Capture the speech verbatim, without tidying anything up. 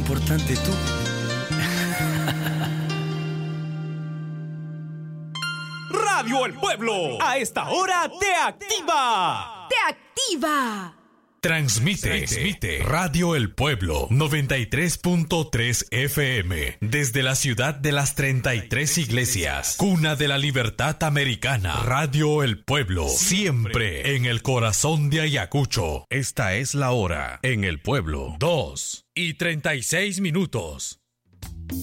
importante tú. Radio El Pueblo, a esta hora te activa. ¡Te activa! Transmite, Transmite Radio El Pueblo noventa y tres punto tres F M desde la ciudad de las treinta y tres iglesias, cuna de la libertad americana. Radio El Pueblo, siempre en el corazón de Ayacucho. Esta es la hora en El Pueblo, dos y treinta y seis minutos.